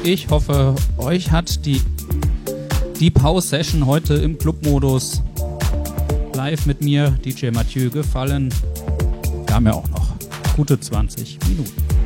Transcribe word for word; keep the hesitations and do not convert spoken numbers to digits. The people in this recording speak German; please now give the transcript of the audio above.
ich hoffe, euch hat die Deep House Session heute im Clubmodus live mit mir, D J Mathieu, gefallen. Wir haben ja auch noch gute zwanzig Minuten.